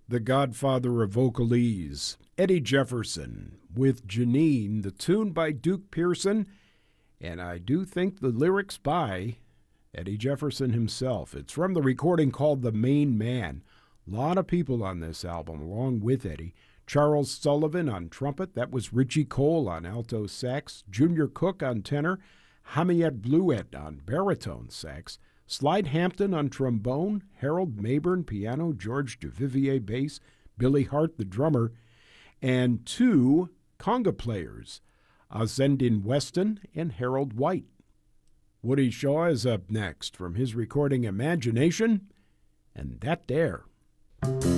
the godfather of vocalese, Eddie Jefferson, with Janine, the tune by Duke Pearson, and I do think the lyrics by Eddie Jefferson himself. It's from the recording called The Main Man. A lot of people on this album, along with Eddie. Charles Sullivan on trumpet, that was Richie Cole on alto sax, Junior Cook on tenor, Hamiet Bluett on baritone sax, Slide Hampton on trombone, Harold Mayburn piano, George Duvivier bass, Billy Hart the drummer, and two conga players, Zendin Weston and Harold White. Woody Shaw is up next from his recording Imagination, and that there.